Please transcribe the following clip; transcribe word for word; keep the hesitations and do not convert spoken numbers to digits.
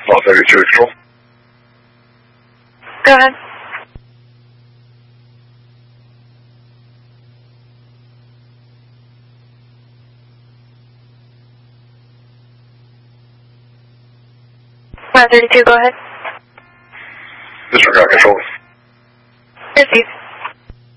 Lot thirty-two control. Go ahead. Lot thirty-two, go ahead. Disregard control. Proceed.